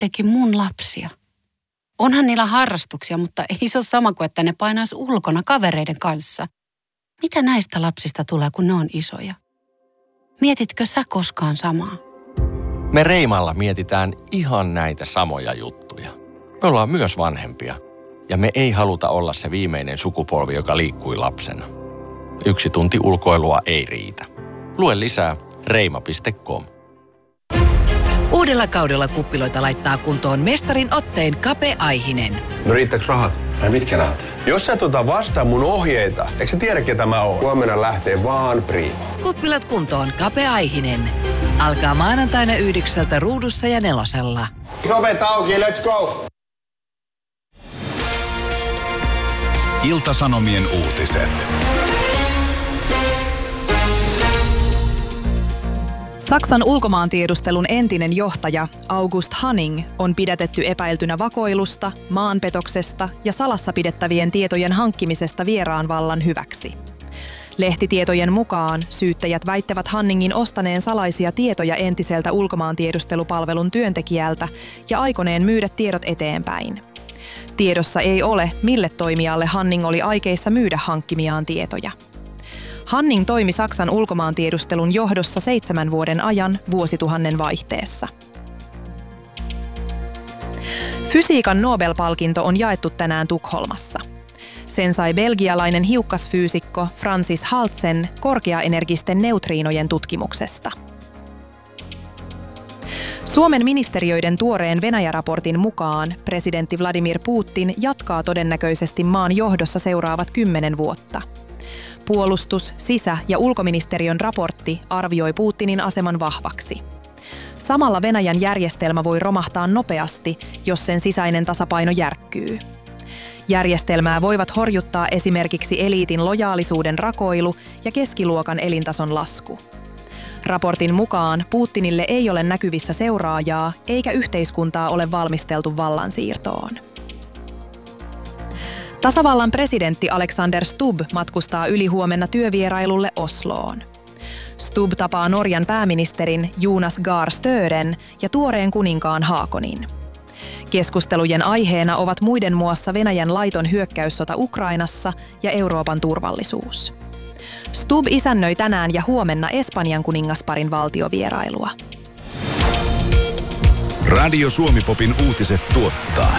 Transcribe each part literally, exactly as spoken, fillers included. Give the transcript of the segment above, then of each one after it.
teki mun lapsia. Onhan niillä harrastuksia, mutta ei se ole sama kuin, että ne painaisi ulkona kavereiden kanssa. Mitä näistä lapsista tulee, kun ne on isoja? Mietitkö sä koskaan samaa? Me Reimalla mietitään ihan näitä samoja juttuja. Me ollaan myös vanhempia ja me ei haluta olla se viimeinen sukupolvi, joka liikkui lapsena. Yksi tunti ulkoilua ei riitä. Lue lisää reima piste com. Uudella kaudella kuppiloita laittaa kuntoon mestarin otteen Kape Aihinen. No riittääkö rahat? Ai mitkä rahat? Jos sä tuota vastaa mun ohjeita, eikö sä tiedä ketä mä oon? Huomenna lähtee vaan Prima. Kuppilat kuntoon Kape Aihinen. Alkaa maanantaina yhdeksältä Ruudussa ja Nelosella. Ovet auki, let's go! Ilta-Sanomien uutiset. Saksan ulkomaantiedustelun entinen johtaja August Hanning on pidätetty epäiltynä vakoilusta, maanpetoksesta ja salassa pidettävien tietojen hankkimisesta vieraan vallan hyväksi. Lehtitietojen mukaan syyttäjät väittävät Hanningin ostaneen salaisia tietoja entiseltä ulkomaantiedustelupalvelun työntekijältä ja aikoneen myydä tiedot eteenpäin. Tiedossa ei ole, mille toimijalle Hanning oli aikeissa myydä hankkimiaan tietoja. Hanning toimi Saksan ulkomaantiedustelun johdossa seitsemän vuoden ajan vuosituhannen vaihteessa. Fysiikan Nobel-palkinto on jaettu tänään Tukholmassa. Sen sai belgialainen hiukkasfyysikko Francis Haltsen korkeaenergisten neutriinojen tutkimuksesta. Suomen ministeriöiden tuoreen Venäjä-raportin mukaan presidentti Vladimir Putin jatkaa todennäköisesti maan johdossa seuraavat kymmenen vuotta. Puolustus-, sisä- ja ulkoministeriön raportti arvioi Putinin aseman vahvaksi. Samalla Venäjän järjestelmä voi romahtaa nopeasti, jos sen sisäinen tasapaino järkkyy. Järjestelmää voivat horjuttaa esimerkiksi eliitin lojaalisuuden rakoilu ja keskiluokan elintason lasku. Raportin mukaan Putinille ei ole näkyvissä seuraajaa eikä yhteiskuntaa ole valmisteltu vallansiirtoon. Tasavallan presidentti Alexander Stubb matkustaa ylihuomenna työvierailulle Osloon. Stubb tapaa Norjan pääministerin Jonas Gahr Stören ja tuoreen kuninkaan Haakonin. Keskustelujen aiheena ovat muiden muassa Venäjän laiton hyökkäyssota Ukrainassa ja Euroopan turvallisuus. Stubb isännöi tänään ja huomenna Espanjan kuningasparin valtiovierailua. Radio Suomi-popin uutiset tuottaa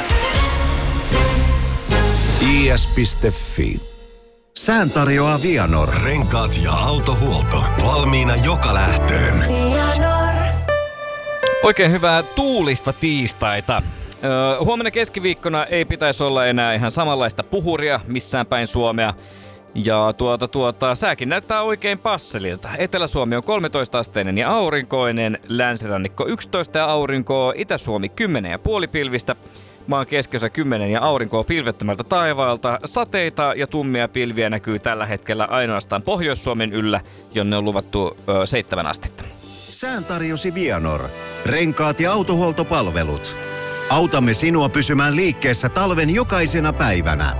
i s piste f i. Sään tarjoaa Vianor. Renkaat ja autohuolto. Valmiina joka lähtöön. Vianor. Oikein hyvää tuulista tiistaita. Öö, huomenna keskiviikkona ei pitäisi olla enää ihan samanlaista puhuria missään päin Suomea. Ja tuota, tuota, sääkin näyttää oikein passelilta. Etelä-Suomi on kolmetoista asteinen ja aurinkoinen, länsirannikko yksitoista ja aurinkoa, Itä-Suomi kymmenen ja puoli pilvistä, maan keskiosa kymmenen ja aurinkoa pilvettömältä taivaalta. Sateita ja tummia pilviä näkyy tällä hetkellä ainoastaan Pohjois-Suomen yllä, jonne on luvattu ö, seitsemän astetta. Sään tarjosi Vianor. Renkaat ja autohuoltopalvelut. Autamme sinua pysymään liikkeessä talven jokaisena päivänä.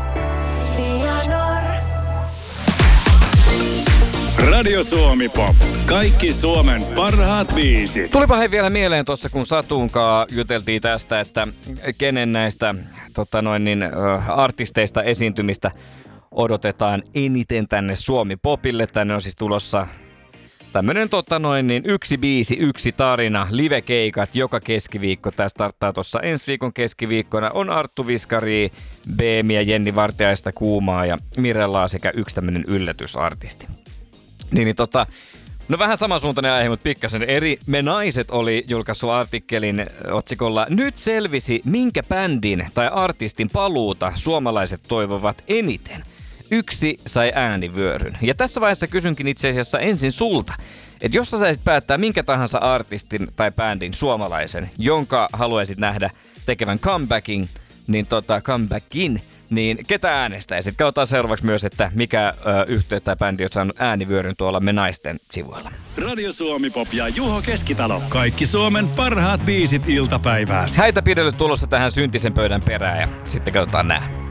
Radio Suomi Pop. Kaikki Suomen parhaat biisit. Tulipa hei vielä mieleen tuossa, kun Satunkaan juteltiin tästä, että kenen näistä tota noin, niin, äh, artisteista esiintymistä odotetaan eniten tänne Suomi Popille. Tänne on siis tulossa tämmönen tota noin, niin yksi biisi, yksi tarina, livekeikat joka keskiviikko. Tää starttaa tuossa ensi viikon keskiviikkona. On Arttu Viskari, Beemiä, Jenni Vartiaista, Kuumaa ja Mirellaa sekä yksi tämmönen yllätysartisti. Niin, niin tota, no vähän samansuuntainen aihe, mutta pikkasen eri. Me Naiset oli julkaissut artikkelin otsikolla Nyt selvisi, minkä bändin tai artistin paluuta suomalaiset toivovat eniten. Yksi sai äänivyöryn. Ja tässä vaiheessa kysynkin itse asiassa ensin sulta, että jos sä saisit päättää minkä tahansa artistin tai bändin suomalaisen, jonka haluaisit nähdä tekevän comebackin, niin tota comebackin, niin ketä äänestäisit? Katsotaan seuraavaksi myös, että mikä ö, yhtye tai bändi on saanut äänivyöryn tuolla Me Naisten sivuilla. Radio Suomi Pop ja Juho Keskitalo. Kaikki Suomen parhaat biisit iltapäivääsi. Häitä pidelyt tulossa tähän syntisen pöydän perään ja sitten katsotaan nää.